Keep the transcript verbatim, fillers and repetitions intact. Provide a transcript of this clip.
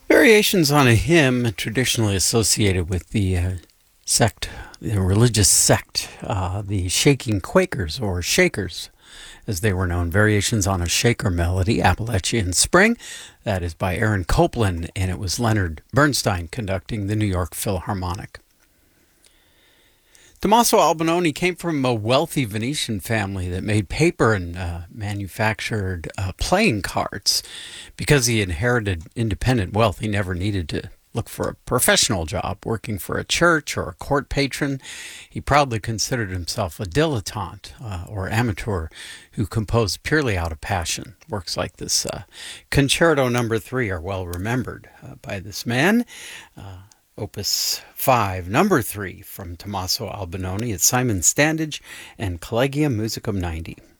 Variations on a hymn traditionally associated with the uh, sect, the religious sect, uh, the Shaking Quakers or Shakers, as they were known. Variations on a Shaker melody, Appalachian Spring. That is by Aaron Copland, and it was Leonard Bernstein conducting the New York Philharmonic. Tommaso Albinoni came from a wealthy Venetian family that made paper and uh, manufactured uh, playing cards. Because he inherited independent wealth, he never needed to look for a professional job, working for a church or a court patron. He proudly considered himself a dilettante uh, or amateur who composed purely out of passion. Works like this uh, Concerto Number Three are well remembered uh, by this man. Uh, Opus five, Number three, from Tommaso Albinoni at Simon Standage and Collegium Musicum ninety.